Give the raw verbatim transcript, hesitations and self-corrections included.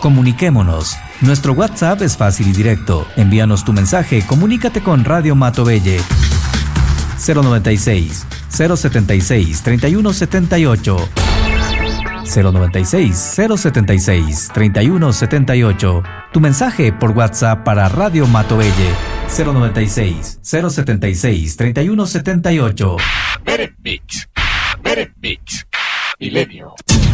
Comuniquémonos. Nuestro WhatsApp es fácil y directo. Envíanos tu mensaje, comunícate con Radio Matobelle. cero noventa y seis, cero setenta y seis, treinta y uno setenta y ocho. cero noventa y seis, cero setenta y seis, treinta y uno setenta y ocho. Tu mensaje por WhatsApp para Radio Matobelle. cero noventa y seis, cero setenta y seis, treinta y uno setenta y ocho. Beret Beach. Beret Beach. Milenio.